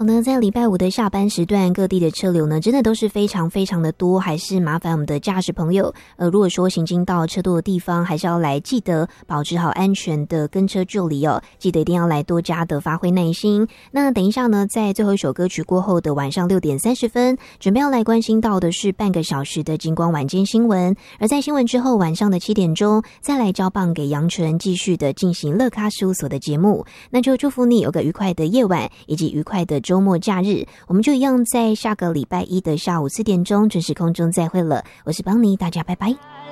那在礼拜五的下班时段，各地的车流呢，真的都是非常非常的多，还是麻烦我们的驾驶朋友，如果说行经到车多的地方，还是要来记得保持好安全的跟车距离哦，记得一定要来多加的发挥耐心。那等一下呢，在最后一首歌曲过后的晚上6点30分，准备要来关心到的是半个小时的金光晚间新闻，而在新闻之后，晚上的7点钟再来交棒给杨纯，继续的进行乐咖事务所的节目。那就祝福你有个愉快的夜晚，以及愉快的周末假日，我们就一样在下个礼拜一的下午4点钟准时空中再会了。我是邦尼，大家拜拜。